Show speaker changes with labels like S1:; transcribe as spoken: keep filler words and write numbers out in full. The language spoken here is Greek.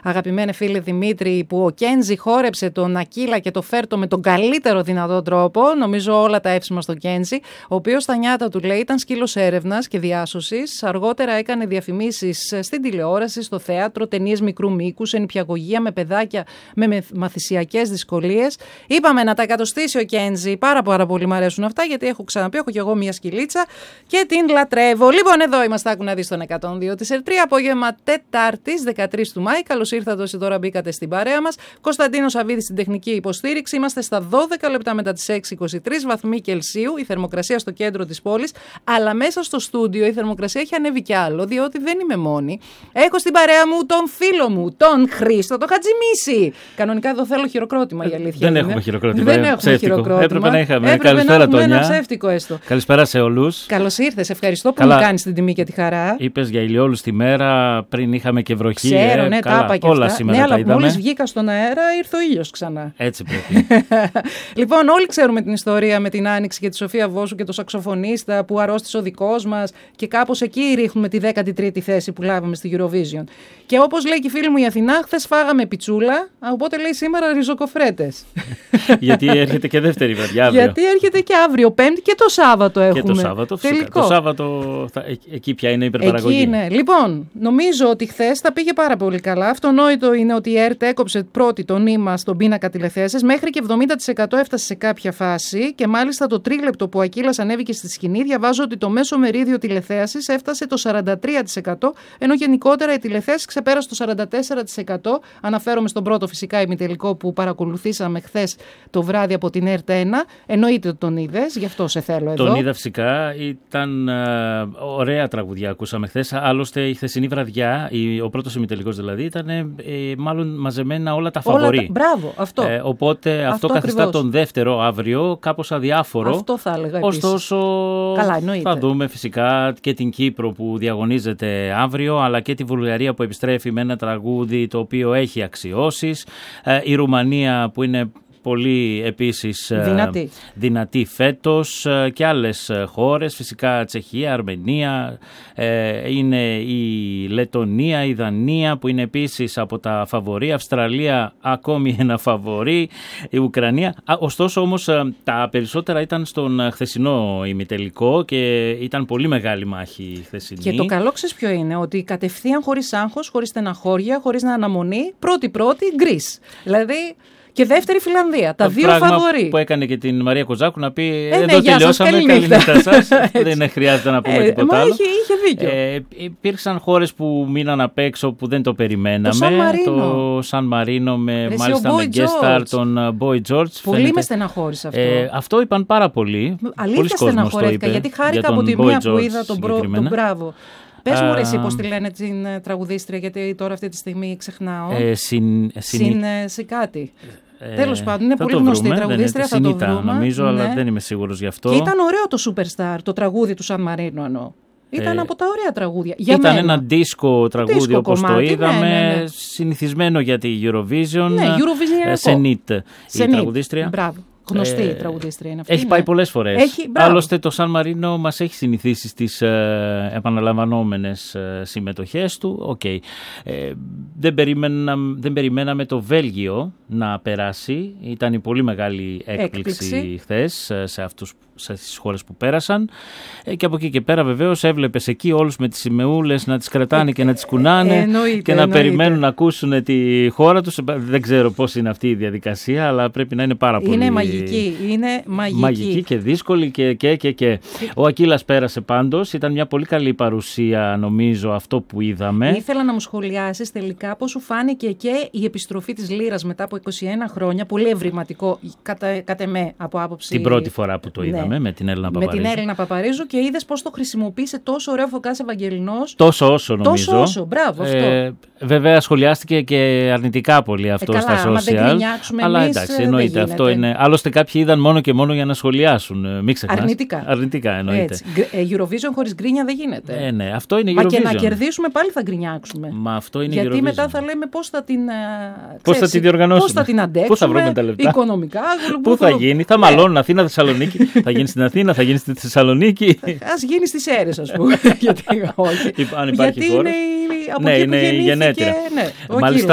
S1: αγαπημένε φίλε Δημήτρη, που ο Κέντζι χόρεψε τον Ακύλα και το Φέρτο με τον καλύτερο δυνατό τρόπο. Νομίζω όλα τα εύσημα στο Κέντζι, ο οποίος στα νιάτα του, λέει, ήταν σκύλος έρευνας και διάσωσης. Αργότερα έκανε διαφημίσεις στην τηλεόραση, στο θέατρο, ταινίες μικρού μήκους, ενυπιαγωγία με παιδάκια με μαθησιακές δυσκολίες. Είπαμε να τα εκατοστήσει ο Κέντζι. Πάρα, πάρα πολύ μου αρέσουν αυτά, γιατί έχω ξαναπεί, έχω κι εγώ μια σκυλίτσα και την λατρεύω. Λοιπόν, εδώ είμαστε, άκου να δεις, τον εκατόν δύο της Ερτρία, απόγευμα Τετάρτης, δεκατρείς του Μάη. Καλώς ήρθατε όσοι τώρα μπήκατε στην παρέα μας. Κωνσταντίνος Σαββίδης στην τεχνική υποστήριξη. Είμαστε στα δώδεκα λεπτά μετά τις έξι, είκοσι τρεις βαθμοί Κελσίου, η θερμοκρασία στο κέντρο της πόλης, αλλά μέσα στο στούντιο η θερμοκρασία έχει ανέβει κι άλλο, διότι δεν είμαι μόνη. Έχω στην παρέα μου τον φίλο μου, τον Χρήστο, τον Χατζημίση. Κανονικά εδώ θέλω χειροκρότημα, η αλήθεια.
S2: Δεν έχουμε χειροκρότημα.
S1: Δεν έχουμε χειροκρότημα.
S2: Έπρεπε να είχαμε.
S1: Έπρεπε
S2: Καλησπέρα,
S1: να έχουμε
S2: Τόνια.
S1: ένα ψεύτικο έστω.
S2: Καλησπέρα σε όλους.
S1: Καλώς ήρθες. Ευχαριστώ που
S2: Καλά.
S1: μου κάνεις την τιμή και τη χαρά.
S2: Είπες για ηλιόλους τη μέρα, πριν είχαμε και βροχή.
S1: Ξέρω,
S2: ε,
S1: ναι,
S2: καλά,
S1: τα είπα και
S2: όλα
S1: αυτά.
S2: σήμερα
S1: Ναι,
S2: τα
S1: αλλά
S2: είδαμε.
S1: μόλις βγήκα στον αέρα ήρθε ο ήλιος ξανά.
S2: Έτσι πρέπει.
S1: Λοιπόν, όλοι ξέρουμε την ιστορία με την Άνοιξη και τη Σοφία Βόσου και το σαξοφωνίστα που αρρώστησε ο δικός μας, και κάπως εκεί ρίχνουμε τη δέκατη τρίτη θέση που λάβαμε στη Eurovision. Και όπως λέει και η φίλη μου η Αθηνά, χθες φάγαμε πιτσούλα, οπότε λέει σήμερα ριζοκοφρέτες.
S2: Γιατί έρχεται και δεύτερη βραδιά αύριο.
S1: Γιατί έρχεται και αύριο, Πέμπτη, και το Σάββατο έχουμε.
S2: Και το Σάββατο, φυσικά.
S1: Τελικό.
S2: Το Σάββατο, θα, ε, εκεί πια είναι η υπερπαραγωγή.
S1: Εκεί είναι. Λοιπόν, νομίζω ότι χθες τα πήγε πάρα πολύ καλά. Αυτονόητο είναι ότι η ΕΡΤ έκοψε πρώτη το νήμα στον πίνακα τηλεθέσεις. Μέχρι και εβδομήντα τοις εκατό έφτασε σε κάποια φάση, και μάλιστα το τρίλεπτο που ο Ακύλας ανέβηκε στη σκηνή, διαβάζω ότι το μέσο μερίδιο τηλεθέασης έφτασε το σαράντα τρία τοις εκατό, ενώ γενικότερα η τηλεθέαση ξεπέρασε το σαράντα τέσσερα τοις εκατό. Αναφέρομαι στον πρώτο φυσικά ημιτελικό που παρακολουθήσαμε χθες το βράδυ από την ΕΡΤ ένα. Εννοείται ότι τον είδες, γι' αυτό σε θέλω εδώ.
S2: Τον είδα φυσικά. Ήταν uh, ωραία τραγουδιά ακούσαμε χθες. Άλλωστε η χθεσινή βραδιά, η, ο πρώτος ημιτελικός δηλαδή, ήταν ε, μάλλον μαζεμένα όλα τα φαβορί.
S1: Τα... Μπράβο, αυτό.
S2: Ε, οπότε αυτό,
S1: αυτό
S2: καθιστά
S1: ακριβώς.
S2: Τον δεύτερο αύριο κάπως αδιάφορο.
S1: Αυτό θα έλεγα επίσης.
S2: Ωστόσο,
S1: καλά, εννοείται.
S2: Θα δούμε φυσικά και την Κύπρο που διαγωνίζεται αύριο, αλλά και τη Βουλγαρία που επιστρέφει με ένα τραγούδι το οποίο έχει αξιώσεις. Ε, η Ρουμανία που είναι πολύ επίσης
S1: δυνατή,
S2: δυνατή φέτος, και άλλες χώρες, φυσικά Τσεχία, Αρμενία, ε, είναι η Λετονία, η Δανία που είναι επίσης από τα φαβορί, Αυστραλία ακόμη ένα φαβορί, η Ουκρανία. Ωστόσο όμως τα περισσότερα ήταν στον χθεσινό ημιτελικό και ήταν πολύ μεγάλη μάχη η χθεσινή.
S1: Και το καλό ξέρεις ποιο είναι, ότι κατευθείαν χωρίς άγχος, χωρίς στεναχώρια, χωρίς αναμονή, πρώτη-πρώτη Γκρίς. Δηλαδή... Και δεύτερη Φιλανδία. Τα
S2: το
S1: δύο
S2: πράγμα
S1: φαβορί.
S2: Που έκανε και την Μαρία Κοζάκου να πει:
S1: ε,
S2: εδώ
S1: ναι,
S2: τελειώσαμε. Καληνύχτα σας. Δεν χρειάζεται να πούμε
S1: ε,
S2: τίποτα
S1: μα
S2: άλλο.
S1: Είχε, είχε δίκιο.
S2: Ε, υπήρξαν χώρες που μείναν απ' έξω που δεν το περιμέναμε.
S1: Το Σαν Μαρίνο.
S2: Το Σαν Μαρίνο με,
S1: Ρε,
S2: μάλιστα με guest star τον Boy George.
S1: Πολύ φαίνεται... με στεναχώρησε αυτό.
S2: Ε, αυτό είπαν πάρα πολύ.
S1: Αλήθεια στεναχωρέθηκα, γιατί χάρηκα από τη μία που είδα τον, προ... τον Μπράβο. Πες μου, ρε, εσύ πώς τη λένε την τραγουδίστρια, γιατί τώρα αυτή τη στιγμή ξεχνάω.
S2: Ε, συν, συν...
S1: συν σε κάτι.
S2: Ε,
S1: Τέλος πάντων, είναι πολύ
S2: γνωστή
S1: γνωστή η τραγουδίστρια, θα το βρούμε.
S2: Νομίζω, ναι. Αλλά δεν είμαι σίγουρος γι' αυτό.
S1: Και ήταν ωραίο το Superstar, το τραγούδι του Σαν Μαρίνο εννοώ. Ήταν ε, από τα ωραία τραγούδια. Για
S2: ήταν
S1: μένα.
S2: Ένα δίσκο τραγούδι disco όπως κομμάτι, το είδαμε,
S1: ναι, ναι, ναι.
S2: συνηθισμένο για τη Eurovision.
S1: Ναι, Eurovision
S2: ε, Σενίτ, η τραγουδίστρια.
S1: Μπράβο. Γνωστή η τραγουδίστρια είναι αυτή.
S2: Έχει
S1: ναι.
S2: πάει πολλές φορές.
S1: Έχει,
S2: άλλωστε το Σαν Μαρίνο μας έχει συνηθίσει στις ε, επαναλαμβανόμενες ε, συμμετοχές του. Okay. Ε, δεν, περιμένα, δεν περιμέναμε το Βέλγιο να περάσει. Ήταν η πολύ μεγάλη έκπληξη, έκπληξη. χθες σε αυτούς στις χώρες που πέρασαν, ε, και από εκεί και πέρα βεβαίως έβλεπες εκεί όλους με τις σημεούλες να τις κρατάνε και να τις κουνάνε,
S1: εννοείται,
S2: και να
S1: εννοείται.
S2: περιμένουν να ακούσουν τη χώρα τους. Δεν ξέρω πώς είναι αυτή η διαδικασία, αλλά πρέπει να είναι πάρα πολύ...
S1: Είναι μαγική, είναι μαγική.
S2: Μαγική και δύσκολη και, και, και, και. Ο Ακύλας πέρασε πάντως, ήταν μια πολύ καλή παρουσία νομίζω αυτό που είδαμε.
S1: Ήθελα να μου σχολιάσεις τελικά πώς σου φάνηκε και η επιστροφή της Λύρας μετά από είκοσι ένα χρόνια, πολύ ευρηματικό κατά, κατά εμέ από άποψη...
S2: Την πρώτη φορά που το είδαμε.
S1: Ναι.
S2: Με την Έλληνα Παπαρίζου.
S1: Με την Έλληνα Παπαρίζου, και είδες πώς το χρησιμοποίησε τόσο ωραίο Φωκάς Ευαγγελινός.
S2: Τόσο όσο νομίζω.
S1: Τόσο όσο, μπράβο αυτό. Ε,
S2: βέβαια σχολιάστηκε και αρνητικά πολύ αυτό ε, καλά, στα social.
S1: Δεν γκρινιάξουμε
S2: αλλά
S1: εμείς,
S2: εντάξει, εννοείται. Αυτό είναι. Άλλωστε κάποιοι είδαν μόνο και μόνο για να σχολιάσουν. Μην ξεχνάς.
S1: Αρνητικά.
S2: Αρνητικά εννοείται.
S1: Έτσι. Eurovision χωρίς γκρίνια δεν γίνεται.
S2: Ε, ναι, αυτό είναι Eurovision.
S1: Μα και να κερδίσουμε πάλι θα γκρινιάξουμε.
S2: Μα αυτό είναι
S1: Γιατί
S2: Eurovision.
S1: μετά θα λέμε πώς θα την.
S2: Πώς θα την διοργανώσουμε.
S1: Πώς θα την αντέξουμε.
S2: Πού θα βρούμε τα λεπτά.
S1: Οικονομικά.
S2: Πού θα γίνει. Θα μαλώνουν Αθήνα, Θεσσαλονίκη. Θα γίνει στην Αθήνα, θα γίνει στη Θεσσαλονίκη.
S1: Ας γίνει στις Σέρρες, ας πούμε. Γιατί όχι.
S2: Αν υπάρχει
S1: Γιατί
S2: χώρος.
S1: είναι από
S2: ναι,
S1: εκεί
S2: είναι
S1: που γεννήθηκε.
S2: γενέτειρα.
S1: Ναι,
S2: Μάλιστα